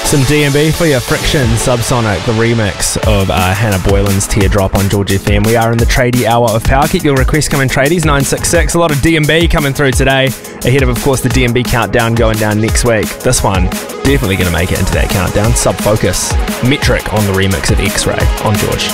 Some DMB for your Friction Subsonic, the remix of Hannah Boylan's Teardrop on George FM. We are in the tradie hour of power. Keep your requests coming, tradies, 966. A lot of DMB coming through today, ahead of course, the DMB countdown going down next week. This one, definitely going to make it into that countdown. Sub Focus, Metric on the remix of X-Ray on George.